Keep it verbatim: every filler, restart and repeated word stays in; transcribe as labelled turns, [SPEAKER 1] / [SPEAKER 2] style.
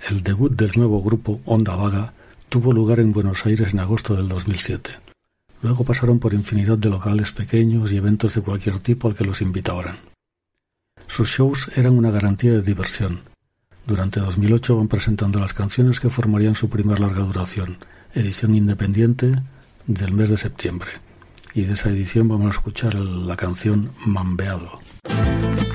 [SPEAKER 1] El debut del nuevo grupo Onda Vaga tuvo lugar en Buenos Aires en agosto del dos mil siete. Luego pasaron por infinidad de locales pequeños y eventos de cualquier tipo al que los invitaran. Sus shows eran una garantía de diversión. Durante dos mil ocho van presentando las canciones que formarían su primer larga duración, edición independiente del mes de septiembre. Y de esa edición vamos a escuchar la canción Mambeado.